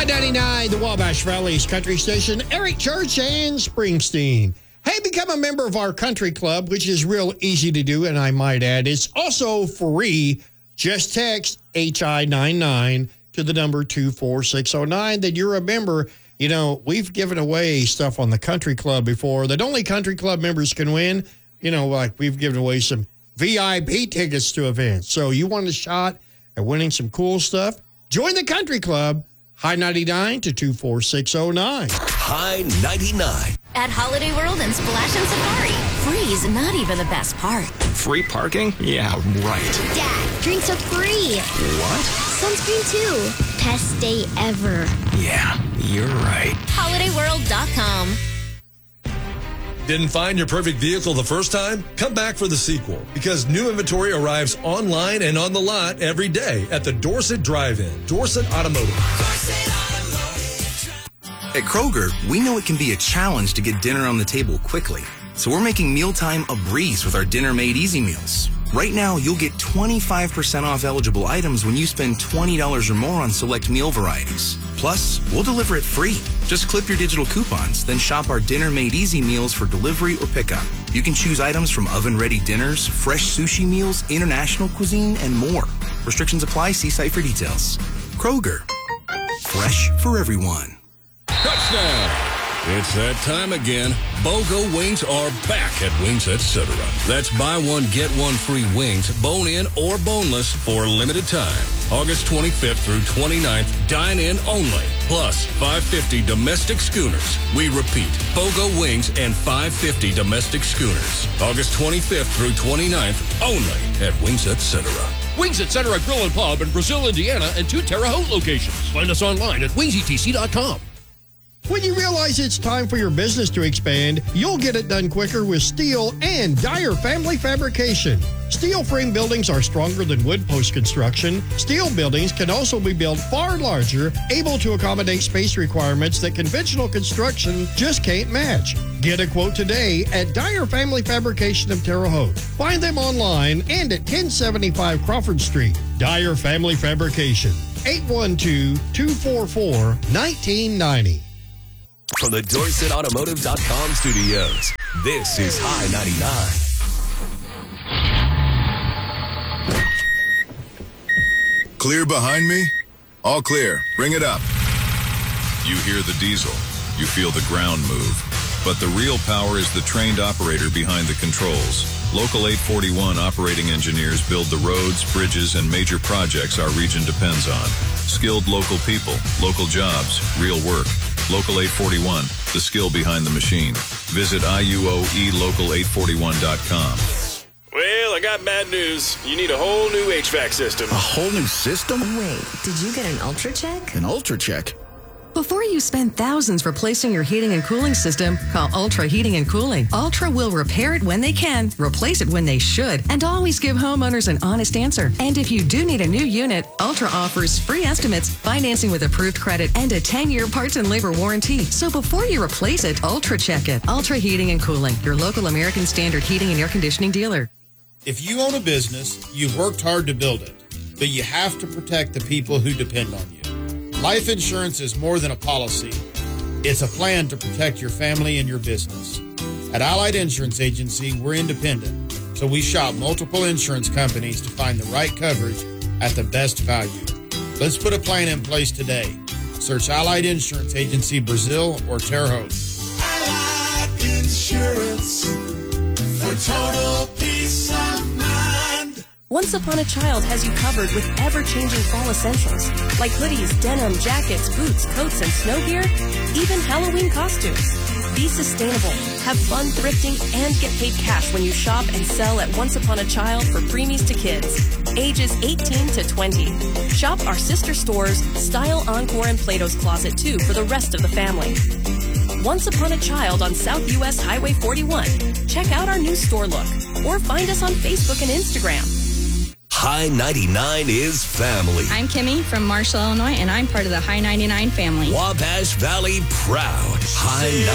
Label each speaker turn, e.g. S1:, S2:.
S1: I-99, the Wabash Valley's country station, Eric Church and Springsteen. Hey, become a member of our country club, which is real easy to do, and I might add, it's also free. Just text HI99 to the number 24609 that you're a member. You know, we've given away stuff on the country club before that only country club members can win. You know, like we've given away some VIP tickets to events. So you want a shot at winning some cool stuff? Join the country club. High 99 to 24609.
S2: High 99.
S3: At Holiday World and Splash and Safari, free is not even the best part.
S4: Free parking? Yeah, right.
S5: Dad, drinks are free.
S4: What?
S5: Sunscreen too. Best day ever.
S4: Yeah, you're right.
S3: HolidayWorld.com.
S6: Didn't find your perfect vehicle the first time? Come back for the sequel, because new inventory arrives online and on the lot every day at the Dorset Drive-In. Dorset Automotive.
S7: At Kroger, we know it can be a challenge to get dinner on the table quickly. So we're making mealtime a breeze with our Dinner Made Easy meals. Right now, you'll get 25% off eligible items when you spend $20 or more on select meal varieties. Plus, we'll deliver it free. Just clip your digital coupons, then shop our Dinner Made Easy meals for delivery or pickup. You can choose items from oven-ready dinners, fresh sushi meals, international cuisine, and more. Restrictions apply. See site for details. Kroger. Fresh for everyone.
S2: Touchdown! It's that time again. BOGO wings are back at Wings Etc. That's buy one, get one free wings, bone-in or boneless for a limited time. August 25th through 29th, dine-in only. Plus, $5.50 domestic schooners. We repeat, BOGO wings and $5.50 domestic schooners. August 25th through 29th, only at Wings Etc.
S8: Wings Etc. Grill and Pub in Brazil, Indiana, and 2 Terre Haute locations. Find us online at wingsetc.com.
S1: When you realize it's time for your business to expand, you'll get it done quicker with steel and Dyer Family Fabrication. Steel frame buildings are stronger than wood post construction. Steel buildings can also be built far larger, able to accommodate space requirements that conventional construction just can't match. Get a quote today at Dyer Family Fabrication of Terre Haute. Find them online and at 1075 Crawford Street. Dyer Family Fabrication, 812-244-1990.
S2: From the DorsetAutomotive.com studios, this is High 99.
S9: Clear behind me? All clear. Bring it up. You hear the diesel. You feel the ground move. But the real power is the trained operator behind the controls. Local 841 operating engineers build the roads, bridges, and major projects our region depends on. Skilled local people, local jobs, real work. Local 841, the skill behind the machine. Visit IUOElocal841.com.
S10: Well, I got bad news. You need a whole new HVAC system.
S4: A whole new system?
S11: Wait, did you get an Ultra Check?
S4: An Ultra Check?
S12: Before you spend thousands replacing your heating and cooling system, call Ultra Heating and Cooling. Ultra will repair it when they can, replace it when they should, and always give homeowners an honest answer. And if you do need a new unit, Ultra offers free estimates, financing with approved credit, and a 10-year parts and labor warranty. So before you replace it, Ultra check it. Ultra Heating and Cooling, your local American Standard heating and air conditioning dealer.
S13: If you own a business, you've worked hard to build it, but you have to protect the people who depend on you. Life insurance is more than a policy. It's a plan to protect your family and your business. At Allied Insurance Agency, we're independent, so we shop multiple insurance companies to find the right coverage at the best value. Let's put a plan in place today. Search Allied Insurance Agency, Brazil, or Terre Haute.
S14: Allied Insurance for total peace of mind.
S15: Once Upon a Child has you covered with ever-changing fall essentials like hoodies, denim, jackets, boots, coats, and snow gear, even Halloween costumes. Be sustainable, have fun thrifting, and get paid cash when you shop and sell at Once Upon a Child for preemies to kids, ages 18 to 20. Shop our sister stores, Style, Encore, and Plato's Closet, too, for the rest of the family. Once Upon a Child on South U.S. Highway 41. Check out our new store look, or find us on Facebook and Instagram.
S2: High 99 is family.
S16: I'm Kimmy from Marshall, Illinois, and I'm part of the High 99 family.
S2: Wabash Valley proud. High